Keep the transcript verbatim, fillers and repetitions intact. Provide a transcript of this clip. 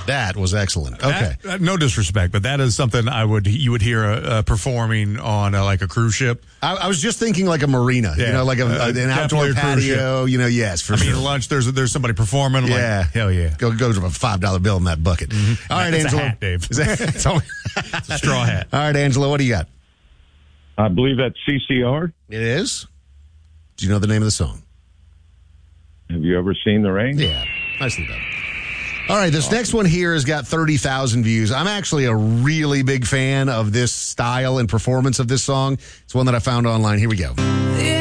That was excellent. Okay. That, uh, no disrespect, but that is something I would you would hear uh, uh, performing on uh, like a cruise ship. I, I was just thinking like a marina, Yeah. you know, like a, Uh, an outdoor definitely a cruise ship. patio, you know, yes, for I sure. mean, lunch, there's there's somebody performing. I'm Yeah. Like, hell yeah. Go, go to a five dollar bill in that bucket. All right, It's a Angela. hat, Dave. Is that- it's only- It's a straw hat. All right, Angela, what do you got? I believe that's C C R. It is? Do you know the name of the song? Have you ever seen the rain? Yeah, nicely done. All right, this next one here has got thirty thousand views. I'm actually a really big fan of this style and performance of this song. It's one that I found online. Here we go.